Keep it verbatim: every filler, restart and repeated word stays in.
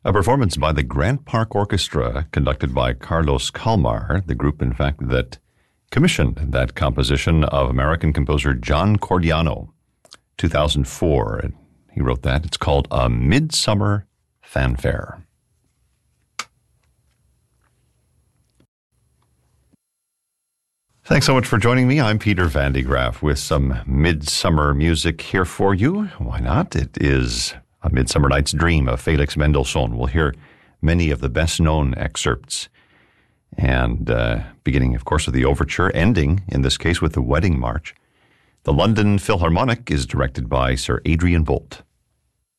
A performance by the Grant Park Orchestra, conducted by Carlos Kalmar, the group, in fact, that commissioned that composition of American composer John Cordiano, two thousand four. He wrote that. It's called A Midsummer Fanfare. Thanks so much for joining me. I'm Peter Van de Graaff with some midsummer music here for you. Why not? It is A Midsummer Night's Dream of Felix Mendelssohn. We'll hear many of the best-known excerpts. And uh, beginning, of course, with the overture, ending, in this case, with the Wedding March. The London Philharmonic is directed by Sir Adrian Boult.